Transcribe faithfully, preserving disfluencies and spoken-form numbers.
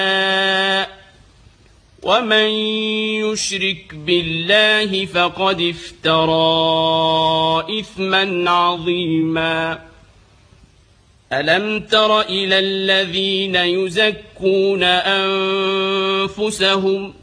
ومن يشرك بالله فقد افترى إثما عظيما ألم تر إلى الذين يزكون أنفسهم